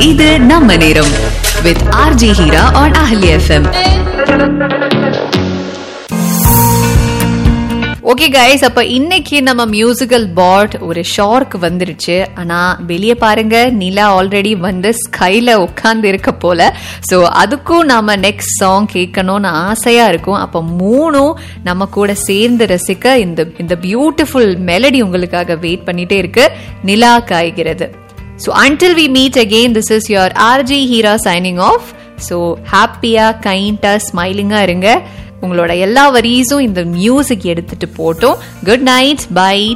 இது நம்ம நேரம் with RJ Hira on Ahli FM. Okay guys, அப்ப இன்னைக்கு நம்ம மியூசிக்கல் பாட் ஒரு ஷார்க் வந்துருச்சு. ஆனா வெளியே பாருங்க, நிலா ஆல்ரெடி வந்து ஸ்கைல உட்கார்ந்து இருக்க போல. சோ அதுக்கும் நாம நெக்ஸ்ட் சாங் கேட்கணும்னு ஆசையா இருக்கும். அப்ப மூணும் நம்ம கூட சேர்ந்து ரசிக்க இந்த பியூட்டிஃபுல் மெலடி உங்களுக்காக வெயிட் பண்ணிட்டே இருக்கு. நிலா காய்கிறது. So until we meet again, this is your RJ Hira signing off. So happy-ஆ, kind-ஆ, smiling-ஆ இருங்க. உங்களோட எல்லா வரிஸும் இந்த மியூசிக் எடுத்துட்டு போட்டோம். Good night, by.